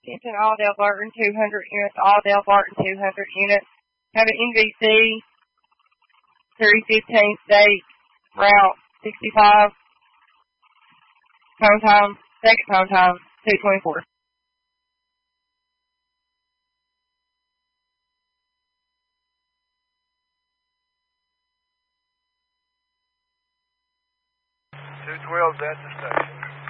Attention all Del Barton 200 units, all Del Barton 200 units. Have an NVC 315 state, route 65. Phone time, second phone time, 224. Delta station.